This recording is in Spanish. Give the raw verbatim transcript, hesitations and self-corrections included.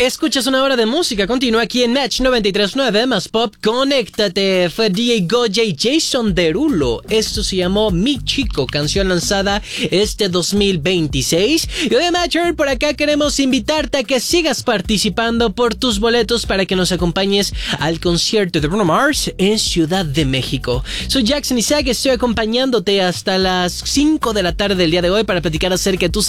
Escuchas una hora de música, continúa aquí en Match noventa y tres punto nueve más Pop. Conéctate, fue D J Goya y Jason Derulo. Esto se llamó Mi Chico, canción lanzada este dos mil veintiséis. Y hoy en Matcher, por acá queremos invitarte a que sigas participando por tus boletos para que nos acompañes al concierto de Bruno Mars en Ciudad de México. Soy Jackson Isaac, estoy acompañándote hasta las cinco de la tarde del día de hoy para platicar acerca de tus